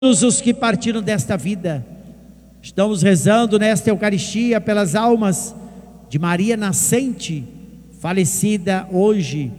todos os que partiram desta vida. Estamos rezando nesta Eucaristia pelas almas de Maria Nascente, falecida hoje,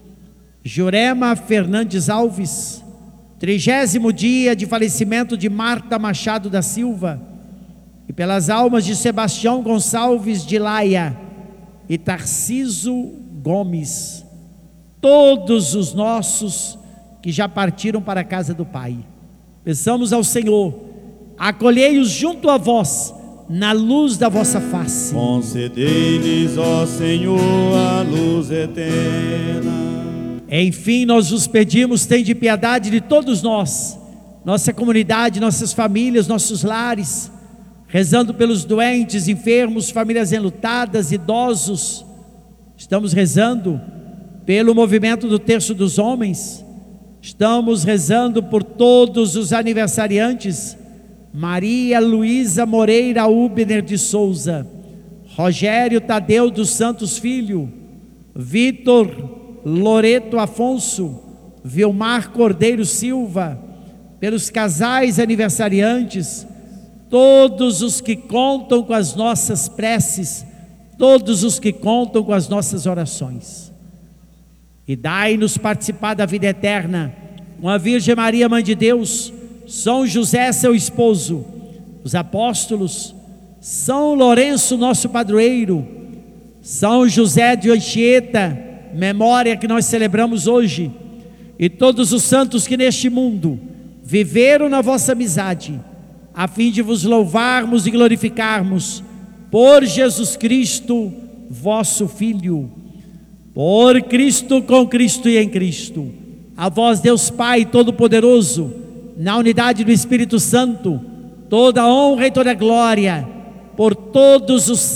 Jurema Fernandes Alves, 30º dia de falecimento de Marta Machado da Silva, e pelas almas de Sebastião Gonçalves de Laia e Tarciso Gomes, todos os nossos que já partiram para a casa do Pai. Peçamos ao Senhor: acolhei-os junto a vós, na luz da vossa face. Concedei-lhes, ó Senhor, a luz eterna. Enfim, nós vos pedimos, tende piedade de todos nós, nossa comunidade, nossas famílias, nossos lares, rezando pelos doentes, enfermos, famílias enlutadas, idosos. Estamos rezando pelo movimento do Terço dos Homens. Estamos rezando por todos os aniversariantes: Maria Luísa Moreira Ubner de Souza, Rogério Tadeu dos Santos Filho, Vitor Loreto Afonso, Vilmar Cordeiro Silva, pelos casais aniversariantes, todos os que contam com as nossas preces, todos os que contam com as nossas orações. E dai-nos participar da vida eterna com a Virgem Maria, Mãe de Deus, São José, seu esposo, os apóstolos, São Lourenço, nosso padroeiro, São José de Anchieta, memória que nós celebramos hoje, e todos os santos que neste mundo viveram na vossa amizade, a fim de vos louvarmos e glorificarmos por Jesus Cristo, vosso Filho. Por Cristo, com Cristo e em Cristo, a vós Deus Pai Todo-Poderoso, na unidade do Espírito Santo, toda a honra e toda a glória, por todos os